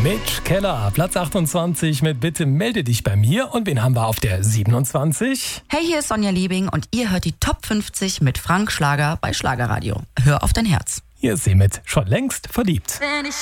Mitch Keller, Platz 28 mit Bitte melde dich bei mir. Und wen haben wir auf der 27? Hey, hier ist Sonja Liebing und ihr hört die Top 50 mit Frank Schlager bei Schlagerradio. Hör auf dein Herz. Hier ist sie mit Schon längst verliebt. Wenn ich